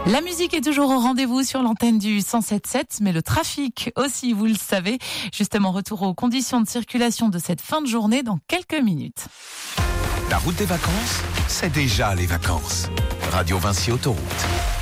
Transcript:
La musique est toujours au rendez-vous sur l'antenne du 107.7, mais le trafic aussi, vous le savez. Justement, retour aux conditions de circulation de cette fin de journée dans quelques minutes. La route des vacances, c'est déjà les vacances. Radio Vinci Autoroute.